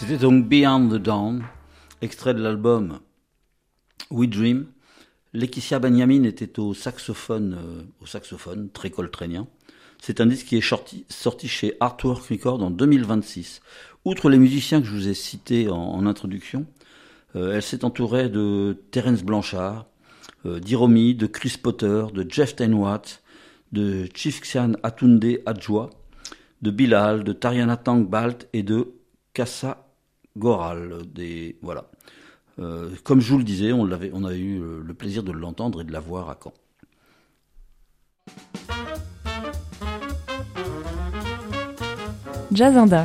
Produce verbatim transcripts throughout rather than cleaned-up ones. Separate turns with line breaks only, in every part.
C'était donc Beyond the Dawn, extrait de l'album We Dream. Laetitia Benjamin était au saxophone, euh, au saxophone très coltrénien. C'est un disque qui est sorti, sorti chez Artwork Records en deux mille vingt-six. Outre les musiciens que je vous ai cités en, en introduction, euh, elle s'est entourée de Terence Blanchard, euh, d'Iromi, de Chris Potter, de Jeff Tenwatt, de Chief Xian Atunde Adjoa, de Bilal, de Tariana Tangbalt et de Kassa Goral. Des, voilà. Euh, comme je vous le disais, on, l'avait, on a eu le, le plaisir de l'entendre et de la voir à Caen.
Jazzanda.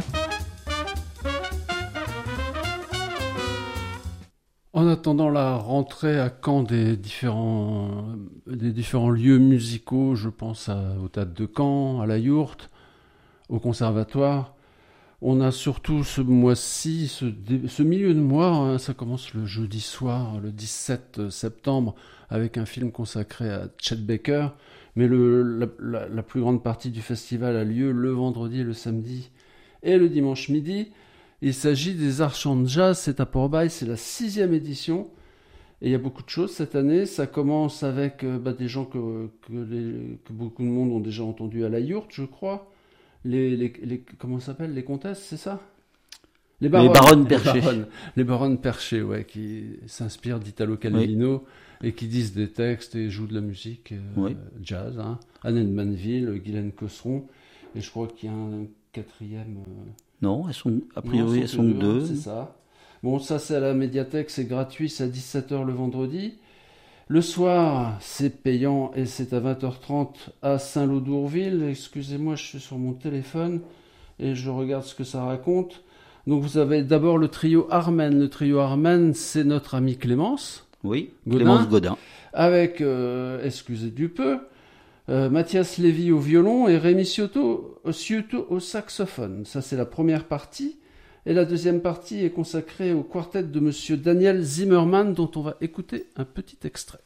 En attendant la rentrée à Caen des différents, des différents lieux musicaux, je pense à, au Théâtre de Caen, à la Yourte, au Conservatoire, on a surtout ce mois-ci, ce, ce milieu de mois, hein, ça commence le jeudi soir, le dix-sept septembre, avec un film consacré à Chet Baker, mais le, la, la, la plus grande partie du festival a lieu le vendredi, le samedi et le dimanche midi. Il s'agit des Archants de Jazz, c'est à Port-Bail, c'est la sixième édition, et il y a beaucoup de choses cette année. Ça commence avec euh, bah, des gens que, que, les, que beaucoup de monde ont déjà entendu à la Yourte, je crois. Les, les, les, comment ça s'appelle, les comtesses, c'est ça? Les baronnes,
les baronnes perchées.
Les baronnes, les baronnes perchées, ouais, qui s'inspirent d'Italo Calvino oui. et qui disent des textes et jouent de la musique euh, oui. jazz. Hein. Annette Manville, Guylaine Cosseron, et je crois qu'il y a un quatrième. Euh...
Non, elles sont a priori
non,
elles sont deux. deux.
C'est ça. Bon, ça c'est à la médiathèque, c'est gratuit, c'est à dix-sept heures le vendredi. Le soir, c'est payant et c'est à vingt heures trente à Saint-Lô-d'Ourville. Excusez-moi, je suis sur mon téléphone et je regarde ce que ça raconte. Donc vous avez d'abord le trio Armen. Le trio Armen, c'est notre ami Clémence.
Oui,
Godin,
Clémence Godin.
Avec, euh, excusez du peu, euh, Mathias Lévy au violon et Rémi Cioto, Cioto au saxophone. Ça, c'est la première partie. Et la deuxième partie est consacrée au quartet de Monsieur Daniel Zimmerman, dont on va écouter un petit extrait.